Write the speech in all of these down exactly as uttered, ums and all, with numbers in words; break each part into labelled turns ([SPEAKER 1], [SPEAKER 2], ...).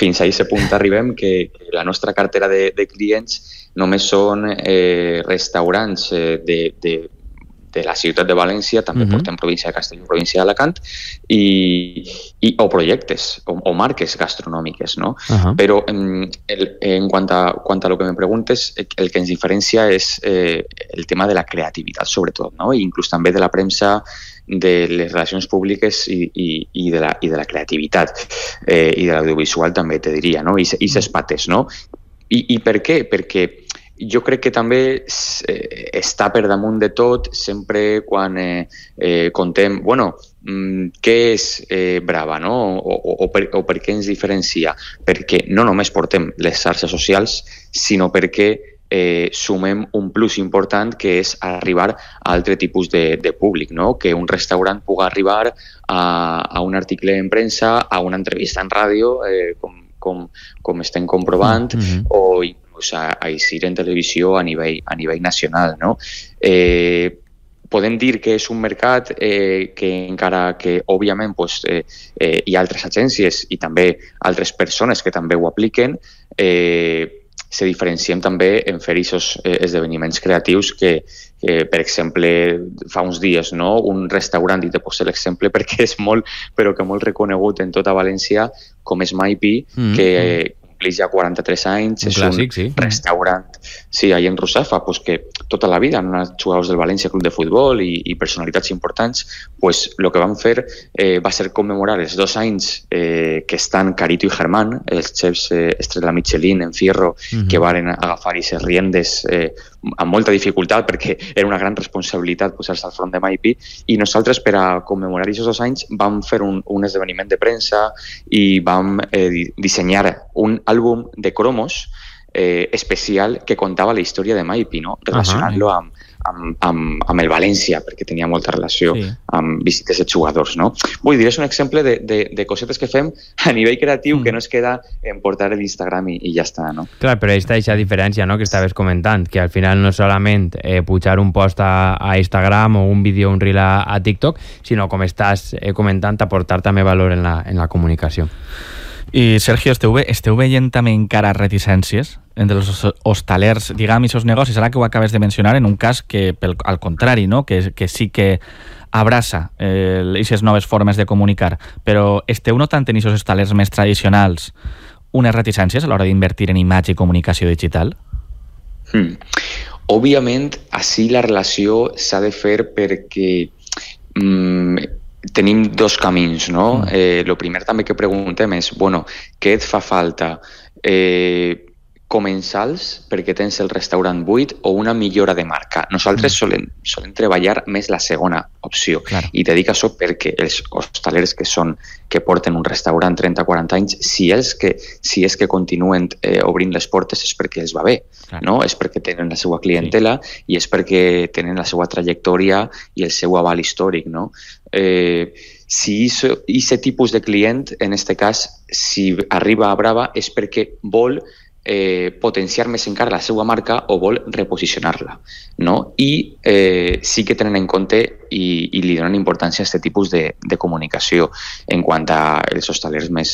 [SPEAKER 1] fins a aquest punt arribem que, que la nostra cartera de, de clients només són eh, restaurants eh, de, de, de la ciutat de València, també uh-huh. portem província de Castelló, província d'Alacant, i, i, o projectes, o, o marques gastronòmiques, no? Uh-huh. Però en, el, en quant a, quant a lo que me preguntes, el que ens diferencia és eh, el tema de la creativitat, sobretot, no? I inclús també de la premsa, de les relacions públiques i, i, i, de, la, i de la creativitat, eh, i de l'audiovisual també, te diria, no? I aquestes pates, no? I, I per què? Perquè jo crec que també eh, està per damunt de tot sempre quan eh, eh, contem, bueno, mm, què és eh, Brava, no? O, o, o, per, o per què ens diferencia? Perquè no només portem les xarxes socials, sinó perquè eh, sumem un plus important que és arribar a altre tipus de, de públic, no? Que un restaurant pugui arribar a, a un article en premsa, a una entrevista en ràdio, eh, com, com, com estem comprovant, mm-hmm. o a, a eixir en televisió a nivell, a nivell nacional, no? Eh, podem dir que és un mercat eh, que encara que, òbviament, pues, eh, eh, hi ha altres agències i també altres persones que també ho apliquen, eh, se diferenciem també en fer aquests eh, esdeveniments creatius que, que, per exemple, fa uns dies, no? Un restaurant, i te poso l'exemple perquè és molt, però que molt reconegut en tota València, com és Maipi, mm-hmm. que ja quaranta-tres anys, un és clàssic, un sí. restaurant, sí, allà en Russafa, pues que tota la vida han anat jugadors del València Club de Futbol i, i personalitats importants, pues el que van fer eh, va ser commemorar els dos anys eh, que estan Carito i Germán, els xefs eh, Estrella Michelin en Fierro, uh-huh. que van agafar aquestes riendes eh, amb molta dificultat perquè era una gran responsabilitat posar-se al front de Maipi, i nosaltres per a commemorar aquests dos anys vam fer un, un esdeveniment de premsa i vam eh, dissenyar un àlbum de cromos eh, especial que contava la història de Maipi, no? Relacionant-lo uh-huh. amb, amb, amb, amb el València, perquè tenia molta relació sí. amb visites de jugadors, no? Vull dir, és un exemple de, de, de cosetes que fem a nivell creatiu mm. que no es queda en portar l'Instagram i, i ja està, no?
[SPEAKER 2] Clar, però està aquesta diferència, no?, que estaves comentant, que al final no és solament eh, pujar un post a, a Instagram o un vídeo, un reel a, a TikTok, sinó, com estàs eh, comentant, aportar també valor en la, en la comunicació.
[SPEAKER 3] I, Sergio, esteu, ve, esteu veient també encara reticències entre els hostalers, diguem, i seus negocis, ara que ho acabes de mencionar, en un cas que, pel, al contrari, no? que, que sí que abraça aquestes eh, noves formes de comunicar, però esteu notant en aquests hostalers més tradicionals unes reticències a l'hora d'invertir en imatge i comunicació digital?
[SPEAKER 1] Hmm. Òbviament, així la relació s'ha de fer perquè mm, tenim dos camins, no? Mm. Eh, lo primer també que preguntem és, bueno, què et fa falta? Eh, comensals perquè tens el restaurant buit o una millora de marca? Nosaltres mm. solem, solem treballar més la segona opció. Claro. I te dic això perquè els hostalers que són que porten un restaurant trenta o quaranta anys, si, els que, si és que continuen eh, obrint les portes és perquè els va bé, claro. no? És perquè tenen la seva clientela sí. i és perquè tenen la seva trajectòria i el seu aval històric, no? Eh, si aquest tipus de client, en aquest cas, si arriba a Brava, és perquè vol eh, potenciar més encara la seva marca o vol reposicionar-la, no? I eh, sí que tenen en compte i, i li donen importància a aquest tipus de, de comunicació en quant als hostalers més,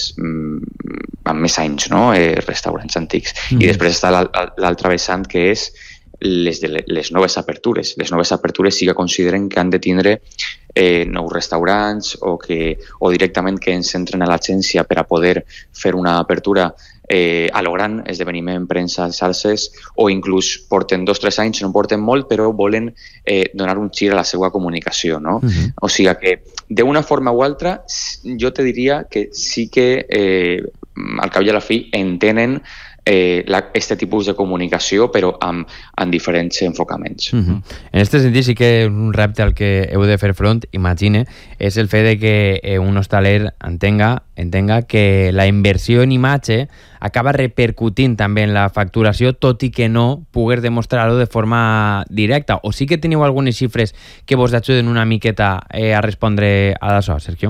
[SPEAKER 1] amb més anys, no? Eh, restaurants antics. Mm-hmm. I després està l'altre vessant, que és les, de les noves apertures. Les noves apertures sí que consideren que han de tindre eh, nous restaurants o, que, o directament que ens entren a l'agència per a poder fer una apertura eh, a lo gran, esdeveniment, premsa, xarxes, o inclús porten dos o tres anys, no porten molt, però volen eh, donar un gir a la seva comunicació, no? Uh-huh. O sigui que, d'una forma o altra, jo te diria que sí que, eh, al cap i a la fi, entenen eh, la, este tipus de comunicació, però amb, amb diferents enfocaments.
[SPEAKER 2] Uh-huh. En aquest sentit, sí que un repte al que heu de fer front, imagine, és el fet de que eh, un hostaler entenga, entenga que la inversió en imatge acaba repercutint també en la facturació, tot i que no pugues demostrar-ho de forma directa. O sí que teniu algunes xifres que vos ajuden una miqueta eh, a respondre a això, Sergio?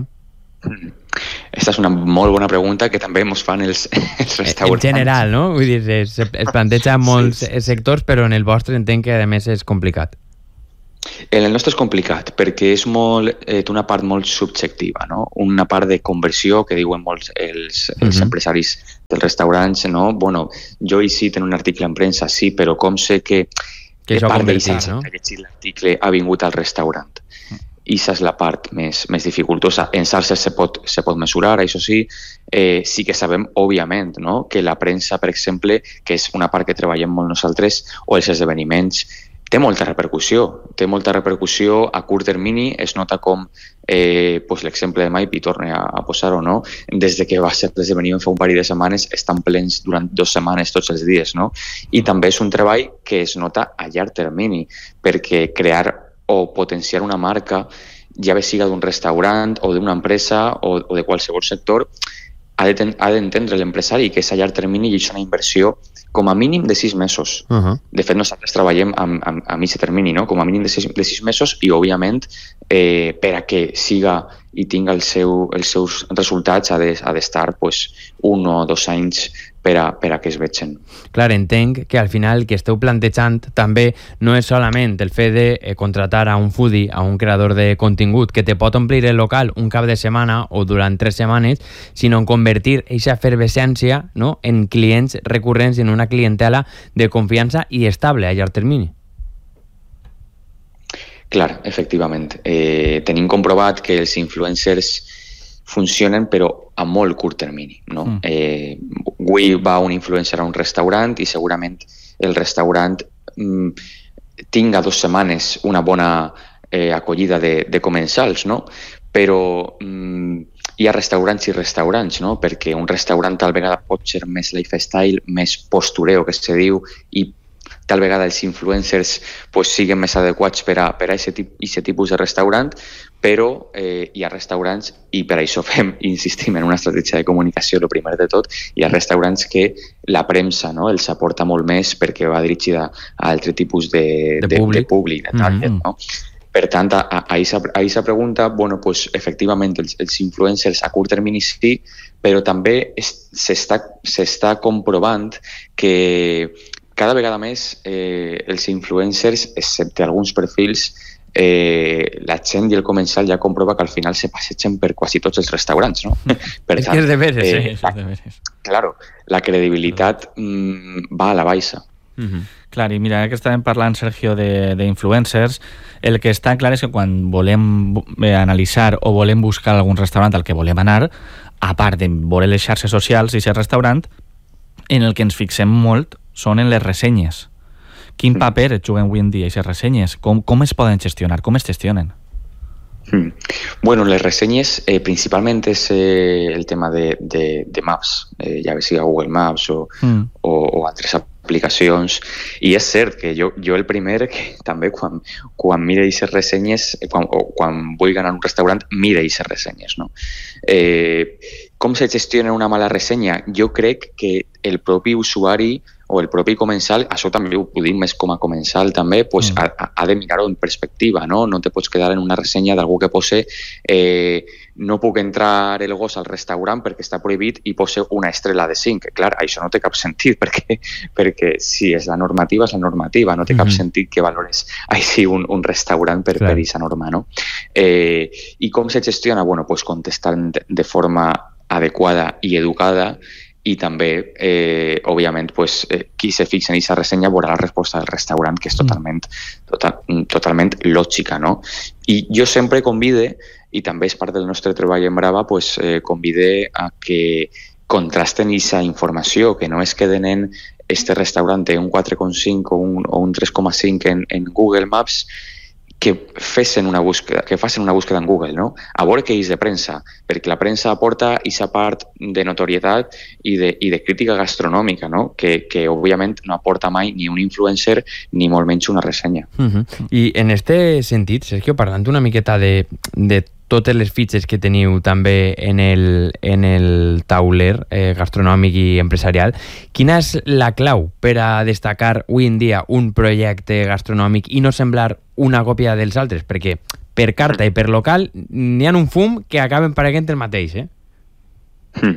[SPEAKER 1] Aquesta és una molt bona pregunta que també ens fan els, els restaurants.
[SPEAKER 2] En general, no? Vull dir, es, es planteja en molts sí, sí. sectors, però en el vostre entenc que a més és complicat.
[SPEAKER 1] En el nostre és complicat perquè és molt, eh, té una part molt subjectiva, no? Una part de conversió que diuen molts els, els uh-huh. empresaris dels restaurants, no? Bueno, jo he llegit en un article en premsa, sí, però com sé que,
[SPEAKER 2] que
[SPEAKER 1] que part d'ells
[SPEAKER 2] no?
[SPEAKER 1] que ha llegit l'article ha vingut al restaurant. I això és la part més, més dificultosa. En xarxes se pot, se pot mesurar, això sí. Eh, sí que sabem, òbviament, no? Que la premsa, per exemple, que és una part que treballem molt nosaltres, o els esdeveniments, té molta repercussió. Té molta repercussió a curt termini. Es nota com eh, pues l'exemple de Maipi, torna a, a posar-ho, no? Des de que va ser l'esdeveniment fa un parell de setmanes, estan plens durant dues setmanes tots els dies, no? I també és un treball que es nota a llarg termini, perquè crear o potenciar una marca, ja bé siga d'un restaurant o d'una empresa o, o de qualsevol sector, ha d'entendre l'empresari que és a llarg termini i és una inversió com a mínim de sis mesos. Uh-huh. De fet, nosaltres treballem a, a, a mitjà termini, no? Com a mínim de sis, de sis mesos i, òbviament, eh, per a que siga i tinga el seu, els seus resultats ha d'estar de, pues, un o dos anys per a, per a que es vegin.
[SPEAKER 2] Clar, entenc que al final el que esteu plantejant també no és solament el fet de contratar a un foodie, a un creador de contingut que te pot omplir el local un cap de setmana o durant tres setmanes, sinó en convertir aquesta efervescència, no?, en clients recurrents, en una clientela de confiança i estable a llarg termini.
[SPEAKER 1] Clar, efectivament. Eh, tenim comprovat que els influencers funcionen però a molt curt termini, no? Mm. Eh, avui va un influencer a un restaurant i segurament el restaurant mm, tinga dues setmanes una bona eh, acollida de, de comensals, no? Però mm, hi ha restaurants i restaurants, no? Perquè un restaurant tal vegada pot ser més lifestyle, més postureo, que se diu, i tal vegada els influencers pues, siguin més adequats per a aquest tipus de restaurant, però eh, hi ha restaurants, i per això fem, insistim en una estratègia de comunicació, el primer de tot, hi ha restaurants que la premsa, no?, els aporta molt més perquè va dirigida a altre tipus de,
[SPEAKER 2] de,
[SPEAKER 1] de,
[SPEAKER 2] públic.
[SPEAKER 1] de públic, de target, mm-hmm. no? Per tant, a, a aquesta pregunta, bueno, pues, efectivament, els, els influencers a curt termini sí, però també s'està comprovant que cada vegada més eh, els influencers, excepte alguns perfils, eh, la gent i el comensal ja comprova que al final se passegen per quasi tots els restaurants, no? Per
[SPEAKER 2] tant, és de veres, eh,
[SPEAKER 1] sí. La, de veres. Claro, la credibilitat mm, va a la baixa.
[SPEAKER 3] Mm-hmm. Clar, i mira, que estàvem parlant, Sergio, d'influencers, el que està clar és que quan volem analitzar o volem buscar algun restaurant al que volem anar, a part de veure les xarxes socials i ser restaurant, en el que ens fixem molt són en les ressenyes. Quin paper juguen avui en dia aquestes ressenyes? Com, com es poden gestionar? Com es gestionen?
[SPEAKER 1] Mm. Bueno, les ressenyes eh, principalment és eh, el tema de, de, de Maps, eh, ja bé siga Google Maps o, mm. o, o altres aplicacions, i és cert que jo, jo el primer que també quan, quan mire aquestes ressenyes, quan, o quan vull anar a un restaurant, mire aquestes ressenyes, no? Eh, com se gestiona una mala ressenya? Jo crec que el propi usuari o el propi comensal, això també ho dic més com a comensal també, pues, mm. ha, ha de mirar-ho en perspectiva, no? No te pots quedar en una ressenya d'algú que pose eh, no puc entrar el gos al restaurant perquè està prohibit i pose una estrella de cinc. Clar, això no té cap sentit perquè, perquè si és la normativa, és la normativa, no té mm-hmm. cap sentit que valores així un, un restaurant per per aquesta norma, no? Eh, I com se gestiona? Bueno, pues contestant de forma adequada i educada, i també, eh, òbviament, pues, eh, qui se fixa en aquesta ressenya veurà la resposta del restaurant, que és totalment, total, totalment lògica, no? I jo sempre convide, i també és part del nostre treball en Brava, pues, eh, convide a que contrasten aquesta informació, que no es queden en este restaurant un quatre coma cinc o un, o un tres coma cinc en, en Google Maps, que fessin una búsqueda, que facin una búsqueda en Google, no? A veure què és de premsa, perquè la premsa aporta aquesta part de notorietat i de, i de crítica gastronòmica, no? Que, que òbviament no aporta mai ni un influencer ni molt menys una ressenya.
[SPEAKER 2] Uh-huh. I en este sentit, Sergio, parlant una miqueta de, de totes les fitxes que teniu també en el, en el tauler eh, gastronòmic i empresarial, quina és la clau per a destacar avui en dia un projecte gastronòmic i no semblar una còpia dels altres? Perquè per carta i per local n'hi ha un fum que acaben paregant el mateix, eh?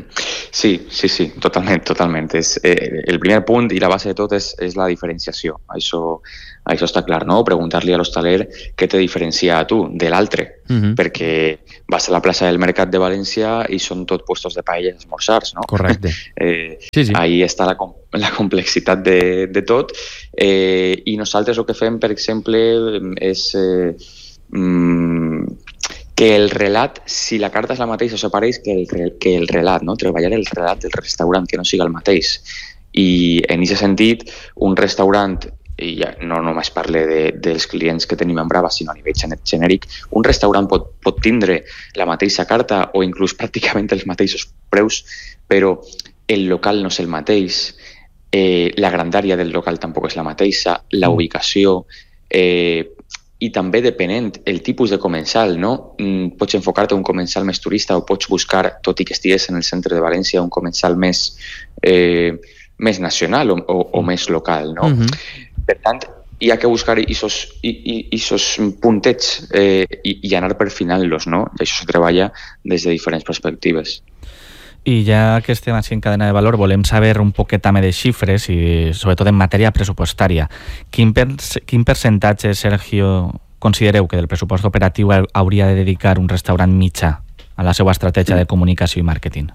[SPEAKER 1] Sí, sí, sí, totalment, totalment. És, eh, el primer punt i la base de tot és, és la diferenciació. Això, això està clar, no? Preguntar-li a l'hostaler què te diferencia a tu de l'altre, uh-huh. perquè vas a la plaça del Mercat de València i són tot puestos de paelles esmorzars, no?
[SPEAKER 2] Correcte.
[SPEAKER 1] eh,
[SPEAKER 2] sí, sí.
[SPEAKER 1] Ahí està la, la complexitat de, de tot eh, i nosaltres el que fem, per exemple, és... Eh, mm, que el relat, si la carta és la mateixa, s'apareix que el, que el relat, no? Treballar el relat del restaurant, que no siga el mateix. I en aquest sentit, un restaurant, i ja no només parle de, dels clients que tenim en Brava, sinó a nivell genèric, un restaurant pot, pot tindre la mateixa carta o inclús pràcticament els mateixos preus, però el local no és el mateix, eh, la grandària del local tampoc és la mateixa, la ubicació... Eh, i també depenent el tipus de comensal, no? Mm, pots enfocar-te a un comensal més turista o pots buscar, tot i que estigués en el centre de València, un comensal més, eh, més nacional o, o, o més local, no? Uh-huh. Per tant, hi ha que buscar aquests puntets eh, i, i anar perfilant-los, no? I això se treballa des de diferents perspectives.
[SPEAKER 3] I ja que estem així en cadena de valor, volem saber un poquet també de xifres i sobretot en matèria pressupostària. Quin, per, quin percentatge, Sergio, considereu que del pressupost operatiu hauria de dedicar un restaurant mitjà a la seva estratègia de comunicació i màrqueting?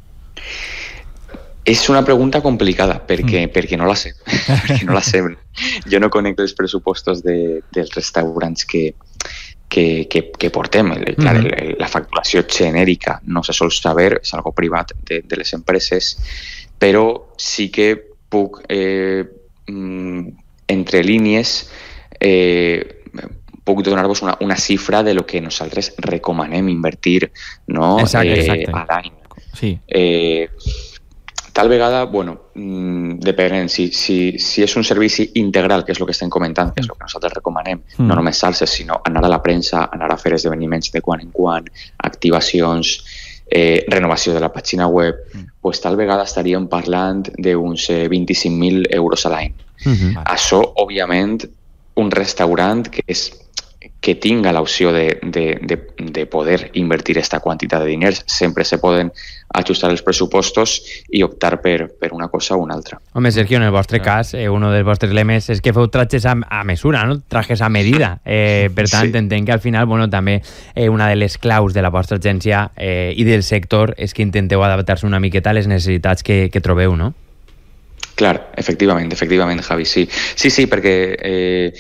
[SPEAKER 1] És una pregunta complicada perquè, mm. perquè no la sé. perquè no la sé. Jo no conec els pressupostos de, dels restaurants que, que, que, que portem. Clar, mm. el, la facturació genèrica no se sol saber, és algo privat de, de les empreses, però sí que puc, eh, entre línies, eh, puc donar-vos una, una xifra de lo que nosaltres recomanem invertir, no?
[SPEAKER 2] Exacte, exacte.
[SPEAKER 1] Eh, a l'any.
[SPEAKER 3] Sí.
[SPEAKER 1] Eh, Tal vegada, bueno, depenent, si, si, si és un servici integral, que és el que estem comentant, que és el que nosaltres recomanem, mm. no només salses, sinó anar a la premsa, anar a fer esdeveniments de quan en quan, activacions, eh, renovació de la pàgina web, mm. pues tal vegada estaríem parlant d'uns eh, vint-i-cinc mil euros a l'any. Mm-hmm. Això, òbviament, un restaurant que és que tinga l'opció de, de, de, de poder invertir aquesta quantitat de diners. Sempre se poden ajustar els pressupostos i optar per, per una cosa o una altra.
[SPEAKER 2] Home, Sergio, en el vostre cas, eh, un dels vostres lemes és que feu trajes a, a mesura, no? Trajes a medida. Eh, per tant, sí. Entenc que al final, bueno, també eh, una de les claus de la vostra agència eh, i del sector és que intenteu adaptar-se una miqueta a les necessitats que, que trobeu, no?
[SPEAKER 1] Clar, efectivament, efectivament, Javi, sí. Sí, sí, perquè eh,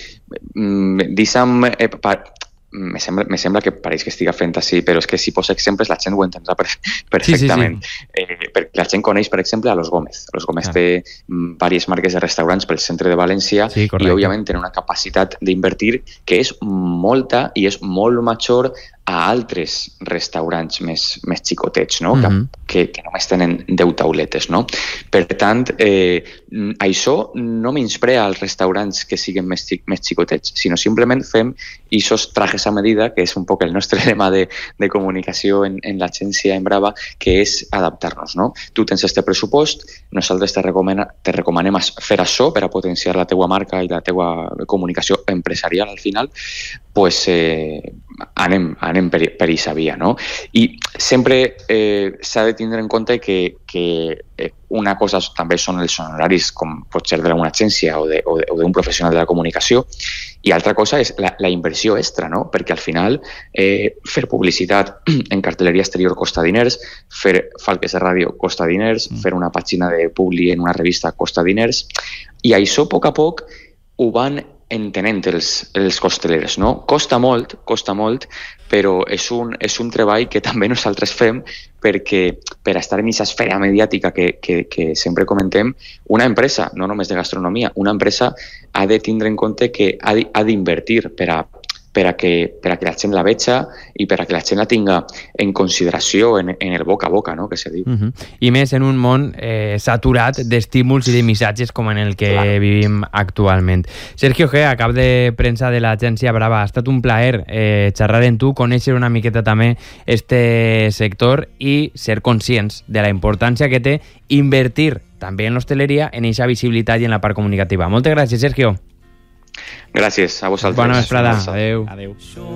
[SPEAKER 1] dissem, eh, pa, me, sembla, me sembla que pareix que estiga fent així, però és que si posa exemples la gent ho entendrà per, perfectament. Sí, sí, sí. Eh, perquè la gent coneix, per exemple, a Los Gómez. Los Gómez ah. té diverses marques de restaurants pel centre de València sí, i, òbviament, tenen una capacitat d'invertir que és molta i és molt major a altres restaurants més, més xicotets, no? Mm-hmm. que, que només tenen deu tauletes. No? Per tant, eh, això no menysprea als restaurants que siguin més, més xicotets, sinó simplement fem aquests trajes a medida, que és un poc el nostre lema de, de comunicació en, en l'agència en Brava, que és adaptar-nos. No? Tu tens este pressupost, nosaltres te, recomana, te recomanem fer això per a potenciar la teua marca i la teua comunicació empresarial al final, pues, eh, anem, anem per, per aquesta via, no? I sempre eh, s'ha de tindre en compte que, que eh, una cosa també són els honoraris, com pot ser d'una agència o d'un professional de la comunicació, i altra cosa és la, la inversió extra, no? Perquè al final eh, fer publicitat en cartelleria exterior costa diners, fer falques de ràdio costa diners, mm. fer una pàgina de publi en una revista costa diners, i això a poc a poc ho van entenent els, els costelers, no? Costa molt, costa molt, però és un, és un treball que també nosaltres fem perquè per estar en aquesta esfera mediàtica que, que, que sempre comentem, una empresa, no només de gastronomia, una empresa ha de tindre en compte que ha d'invertir per a per a, que, per a que la gent la veja i per a que la gent la tinga en consideració en, en el boca a boca, no? Que se diu. Uh-huh.
[SPEAKER 2] I més en un món eh, saturat d'estímuls i de missatges com en el que claro. vivim actualment. Sergio G, a cap de premsa de l'agència Brava, ha estat un plaer eh, xerrar amb tu, conèixer una miqueta també este sector i ser conscients de la importància que té invertir també en l'hostaleria, en aquesta visibilitat i en la part comunicativa. Moltes gràcies, Sergio.
[SPEAKER 1] Gràcies a vosaltres.
[SPEAKER 2] Bona vesprada. Adéu.
[SPEAKER 3] Adéu.